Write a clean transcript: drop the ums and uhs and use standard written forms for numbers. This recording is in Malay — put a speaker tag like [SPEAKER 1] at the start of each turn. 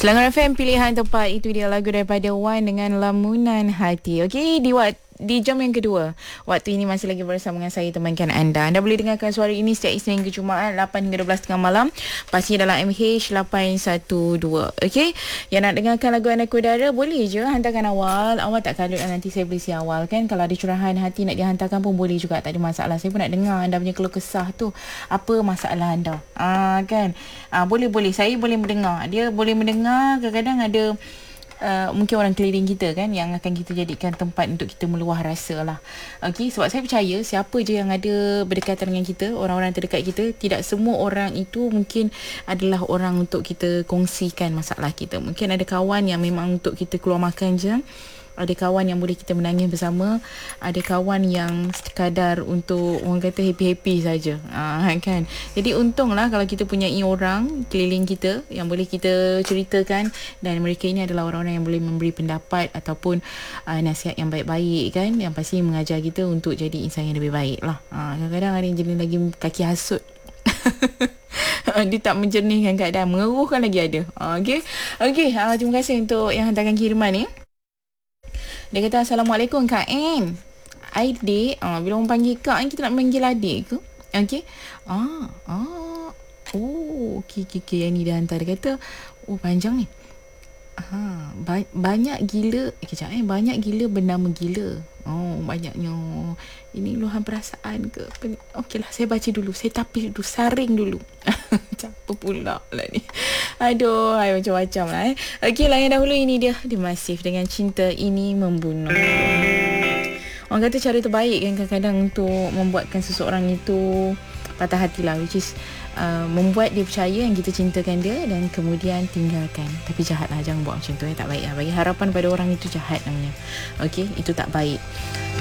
[SPEAKER 1] Selangor FM pilihan tepat. Itu dia lagu daripada Wan dengan Lamunan Hati. Okey, di jam yang kedua, waktu ini masih lagi bersama dengan saya, temankan anda. Anda boleh dengarkan suara ini setiap Isnin hingga Jumaat 8 hingga 12 tengah malam, pastinya dalam MH 812. Okey, yang nak dengarkan lagu Anak Udara, boleh je hantarkan awal tak kalut, nanti saya boleh si awal kan. Kalau ada curahan hati nak dihantarkan pun boleh juga, tak ada masalah. Saya pun nak dengar anda punya keluh kesah tu, apa masalah anda kan. Boleh saya boleh mendengar, dia boleh mendengar. Kadang-kadang ada mungkin orang keliling kita kan, yang akan kita jadikan tempat untuk kita meluah rasa lah. Okey, sebab saya percaya siapa je yang ada berdekatan dengan kita, orang-orang terdekat kita, tidak semua orang itu mungkin adalah orang untuk kita kongsikan masalah kita. Mungkin ada kawan yang memang untuk kita keluar makan je, ada kawan yang boleh kita menangis bersama, ada kawan yang sekadar untuk orang kata happy-happy saja, kan. Jadi untunglah kalau kita punya orang keliling kita yang boleh kita ceritakan, dan mereka ini adalah orang-orang yang boleh memberi pendapat ataupun nasihat yang baik-baik kan, yang pasti mengajar kita untuk jadi insan yang lebih baik lah. Kadang-kadang ada yang jadi lagi kaki hasut. Dia tak menjernihkan keadaan, mengeruhkan lagi ada. Okey, terima kasih untuk yang hantarkan kiriman ni. Dia kata, Assalamualaikum Kak En. Adik, bila orang panggil Kak ni, kita nak panggil adik ke? Okey. Okey. Yang ni dia hantar. Dia kata, panjang ni. Banyak gila. Banyak gila bernama gila. Banyaknya. Ini luahan perasaan ke? Okeylah, saya baca dulu. Saya tapis dulu. Saring dulu. Apa pula lah ni. Aduh, macam-macam lah Okeylah, yang dahulu ini dia Masif dengan Cinta Ini Membunuh. Orang kata cara terbaik kan kadang-kadang untuk membuatkan seseorang itu patah hati lah, which is membuat dia percaya yang kita cintakan dia dan kemudian tinggalkan. Tapi jahat lah, jangan buat macam tu, tak baik lah. Bagi harapan pada orang itu jahat namanya. Okey, itu tak baik.